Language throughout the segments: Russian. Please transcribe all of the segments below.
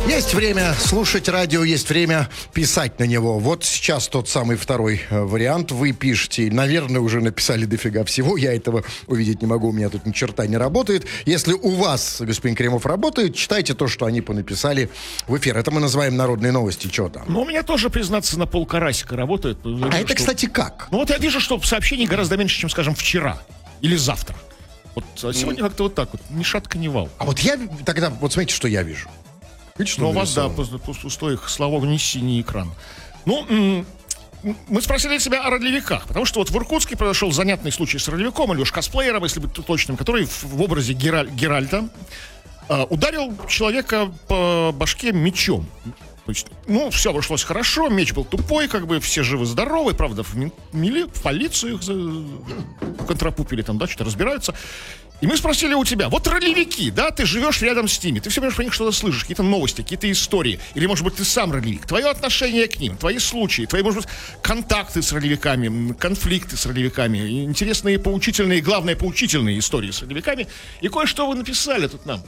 Есть время слушать радио, есть время писать на него. Вот сейчас тот самый второй вариант. Вы пишете, наверное, уже написали дофига всего. Я этого увидеть не могу, у меня тут ни черта не работает. Если у вас, господин Кремов, работает, читайте то, что они понаписали в эфир. Это мы называем народные новости. Что там? Ну, у меня тоже, признаться, на полкарасика работает. А это, кстати, как? Ну, вот я вижу, что сообщений гораздо меньше, чем, скажем, вчера или завтра. Вот сегодня как-то вот так вот, ни шатка, ни вал. А вот я тогда, вот смотрите, что я вижу. Ну, у вас, да, пустой, слава богу, не синий экран. Ну, мы спросили себя о родлевиках, потому что вот в Иркутске произошел занятный случай с родлевиком, или уж косплеером, если быть точным, который в образе Геральта ударил человека по башке мечом. Ну, все обошлось хорошо, меч был тупой, как бы все живы-здоровы, правда, в полицию их контрапупили, там, да, что-то разбираются. И мы спросили у тебя, вот ролевики, да, ты живешь рядом с ними, ты все время про них что-то слышишь, какие-то новости, какие-то истории, или, может быть, ты сам ролевик, твое отношение к ним, твои случаи, твои, может быть, контакты с ролевиками, конфликты с ролевиками, интересные, поучительные, главное, поучительные истории с ролевиками, и кое-что вы написали тут нам.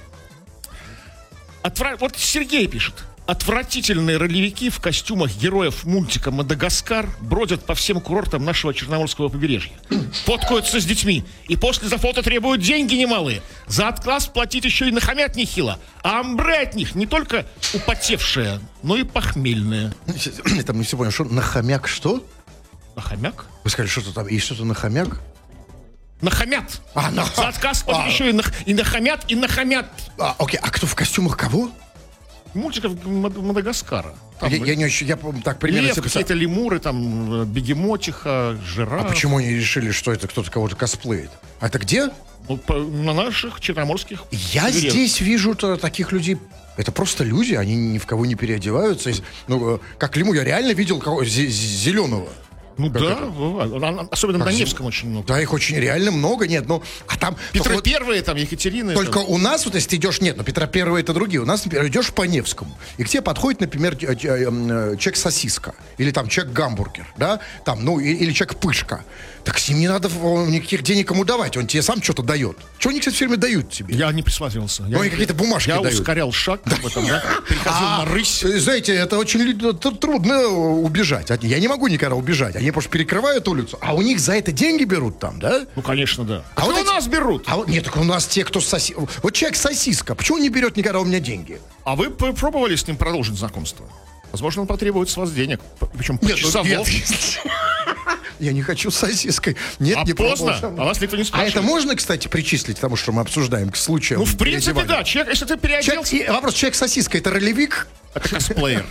Вот Сергей пишет. Отвратительные ролевики в костюмах героев мультика «Мадагаскар» бродят по всем курортам нашего Черноморского побережья. Фоткаются с детьми. И после за фото требуют деньги немалые. За отказ платить еще и нахамят нехило. А амбре от них не только употевшее, но и похмельное. Я там не все понял, что нахамяк что? Нахамяк? Вы сказали, что-то там, есть что-то нахамяк? Нахамят. За отказ платить еще и нахамят, и нахамят. Окей, а кто в костюмах кого? Мультиков Мадагаскара. Я не очень, я так примерно... Лев, какие-то лемуры, там, бегемотиха, жираф. А почему они решили, что это кто-то кого-то косплеит? А это где? Ну, на наших черноморских. Я здесь вижу таких людей. Это просто люди, они ни в кого не переодеваются. Ну, как лемур, я реально видел зеленого. Ну как да, бывает. Особенно на Невском очень много. Да, их очень реально много, нет, ну, а там... Петра Первая, там, Екатерина... Только у нас, вот если ты идешь, нет, ну, Петра Первая это другие. У нас, например, идешь по Невскому, и к тебе подходит, например, человек-сосиска, или там человек-гамбургер, да, там, ну, или человек-пышка. Так с ним не надо никаких денег ему давать, он тебе сам что-то дает. Что они, кстати, все время дают тебе? Я не присматривался. Ну, они какие-то бумажки дают. Я ускорял шаг, переходил на рысь. Знаете, это очень трудно убежать. Я не могу никогда убежать. Они просто перекрывают улицу, а у них за это деньги берут там, да? Ну, конечно, да. А вот у нас берут. Нет, так у нас те, кто Вот человек-сосиска, почему он не берет никогда у меня деньги? А вы пробовали с ним продолжить знакомство? Возможно, он потребует с вас денег. Причем часового. Я не хочу с сосиской. Нет, не поздно. пробовал. А вас никто не спрашивает. А это можно, кстати, причислить к тому, что мы обсуждаем, к случаю? Ну, в принципе, да. Человек, если ты переоделся... Вопрос, человек-сосиска, это ролевик? Это косплеер.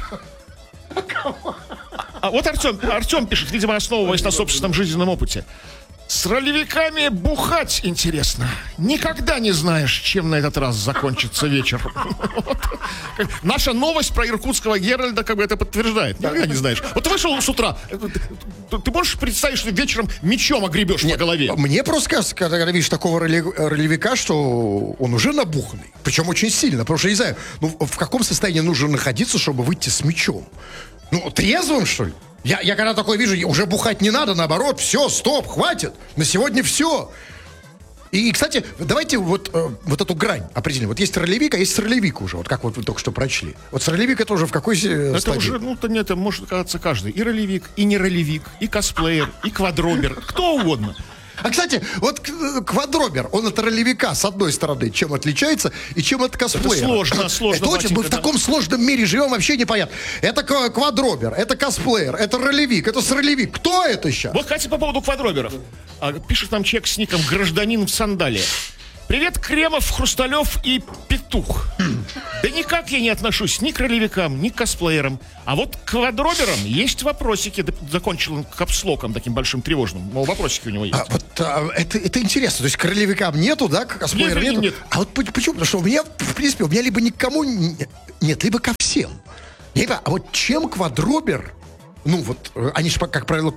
А вот Артем пишет, видимо, основываясь на собственном жизненном опыте. С ролевиками бухать интересно. Никогда не знаешь, чем на этот раз закончится вечер. Наша новость про иркутского Геральда как бы это подтверждает. Никогда не знаешь. Вот ты вышел с утра, ты можешь представить, что вечером мечом огребешь по голове? Мне просто кажется, когда видишь такого ролевика, что он уже набуханный. Причем очень сильно. Потому что, не знаю, ну, в каком состоянии нужно находиться, чтобы выйти с мечом? Ну, трезвым, что ли? Я когда такое вижу, уже бухать не надо, наоборот, все, стоп, хватит, на сегодня все. И, кстати, давайте вот эту грань определим. Вот есть ролевик, а есть ролевик уже, вот как вот вы только что прочли. Вот с ролевик это уже в какой стадии? Это уже, это может казаться каждый. И ролевик, и не ролевик, и косплеер, и квадробер, кто угодно. А, кстати, вот квадробер, он от ролевика, с одной стороны, чем отличается и чем от косплеера. Это сложно. Это очень, мы в таком сложном мире живем, вообще непонятно. Это квадробер, это косплеер, это ролевик, это сролевик. Кто это сейчас? Вот, кстати, по поводу квадроберов. Пишет нам человек с ником «Гражданин в сандале». Привет, Кремов, Хрусталев и Петух. Да никак я не отношусь ни к ролевикам, ни к косплеерам. А вот к квадроберам есть вопросики. Закончил он капслоком таким большим тревожным. Мол, вопросики у него есть. Это интересно. То есть к ролевикам нету, да? К косплеерам нету? Нет. А вот почему? Потому что у меня, в принципе, либо никому нет, либо ко всем. А вот чем квадробер... Ну, вот, они же, как правило,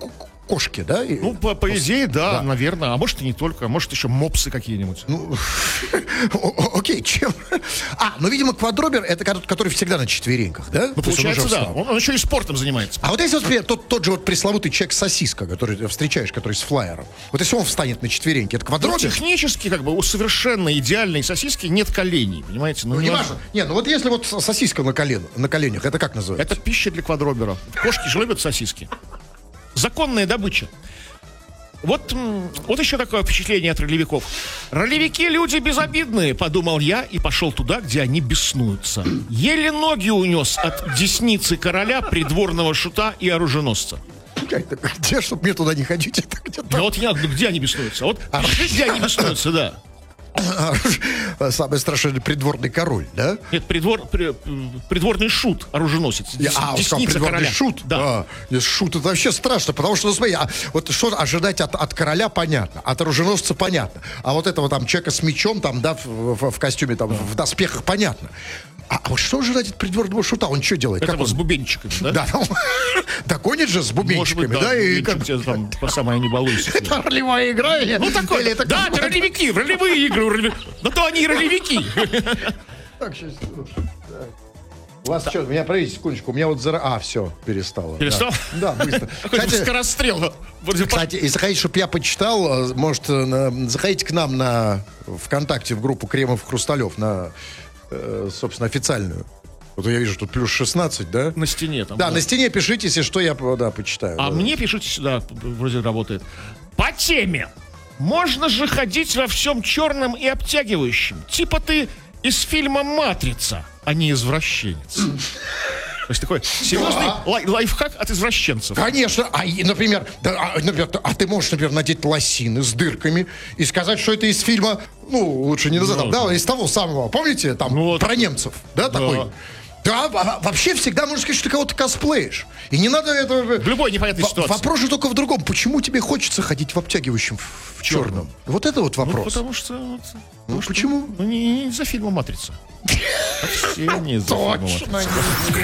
кошки, да? Ну, по идее, да, наверное. А может и не только. Может еще мопсы какие-нибудь. Ну, окей, чем? Ну, видимо, квадробер — это который всегда на четвереньках, да? Ну, получается, да. Он еще и спортом занимается. А вот если, например, тот же вот пресловутый человек-сосиска, который ты встречаешь, который с флайером, вот если он встанет на четвереньки, это квадробер? Технически, как бы, у совершенно идеальной сосиски нет коленей, понимаете? Ну, не важно. Не, ну вот если вот сосиска на коленях, это как называется? Это пища для квадробера. Кошки же любят сосиски. Законная добыча. Вот еще такое впечатление от ролевиков. Ролевики люди безобидные, подумал я и пошел туда, где они беснуются. Еле ноги унес от десницы короля, придворного шута и оруженосца. Где, чтобы мне туда не ходить? Это где-то... Ну вот где они беснуются? Вот где они беснуются, да. Самый страшный придворный король, да? Нет, придворный шут, оруженосец. Десница короля. Шут? Да. Шут — это вообще страшно, потому что, ну, смотри, вот что ожидать от короля, понятно, от оруженосца понятно, а вот этого там человека с мечом, там, да, в костюме, там, в доспехах, понятно. А вот что ожидать от придворного шута? Он что делает? Это с бубенчиками, да? Да, догонит же с бубенчиками, быть, да? И как там по самой не балуйся. Это ролевая игра или... Ну, такое. Или это да, это ролевики, ролевые игры. Ну, то они и ролевики. Так, сейчас. У вас что, меня, подождите секундочку, у меня вот все, перестало. Перестал? Да, быстро. Какой-то скорострел. Кстати, если хотите, чтобы я почитал, может, заходите к нам на ВКонтакте в группу Кремов-Хрусталев, на, собственно, официальную. Вот я вижу, тут плюс 16, да? На стене там. Да, на стене пишите, если что, я, почитаю. А мне пишите сюда, вроде работает. По теме. Можно же ходить во всем черном и обтягивающем. Типа ты из фильма «Матрица», а не извращенец. То есть такой серьезный лайфхак от извращенцев. Конечно. Например, ты можешь, например, надеть лосины с дырками и сказать, что это из фильма, лучше не называть, из того самого, помните, там, про немцев, да, такой? Да, вообще всегда можно сказать, что ты кого-то косплеишь. И не надо это... В любой непонятной ситуации. Вопрос же только в другом. Почему тебе хочется ходить в обтягивающем, в черном? Вот это вот вопрос. Потому что... почему? Не из-за фильма «Матрица». Вообще не из-за фильма «Матрица».